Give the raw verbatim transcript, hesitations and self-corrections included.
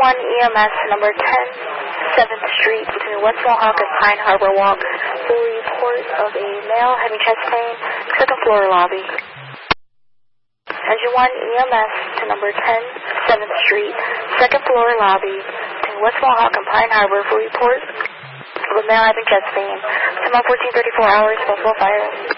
one E M S number ten, seventh Street between West Mohawk and Pine Harbor Walk for a report of a male having chest pain, second floor lobby. Engine one E M S to number ten, seventh Street, second floor lobby between West Mohawk and Pine Harbor for a report of a male having chest pain. Come on fourteen thirty-four hours, Buffalo Fire.